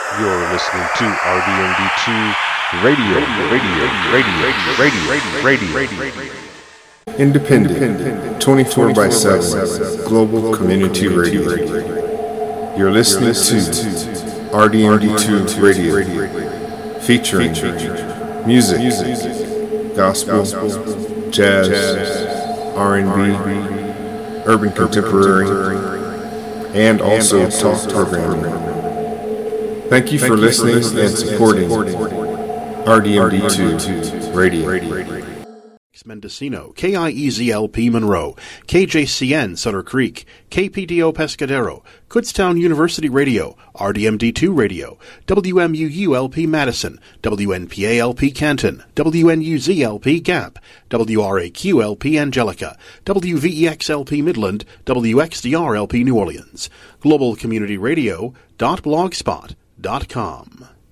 You're listening to RDMD2 Radio. Independent, 24/7, global community radio. You're listening to RDMD2 Radio, featuring music, gospel, jazz, R&B, urban contemporary, and also talk programming. Thank you for listening and supporting RDMD2 Radio. Mendocino, KIEZLP Monroe, KJCN Sutter Creek, KPDO Pescadero, Kutztown University Radio, RDMD2 Radio, WMUULP Madison, WNPALP Canton, WNUZLP Gap, WRAQLP Angelica, WVEXLP Midland, WXDRLP New Orleans, globalcommunityradio.blogspot.com.